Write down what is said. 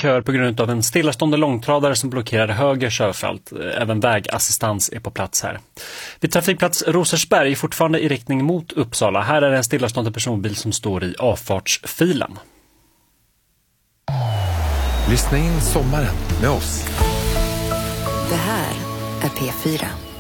köer på grund av en stillastående långtradare som blockerar höger körfält. Även vägassistans är på plats här. Vid trafikplats Rosersberg är fortfarande i riktning mot Uppsala. Här är det en stillastående personbil som står i avfartsfilen. Lyssna in sommaren med oss. Det här är P4.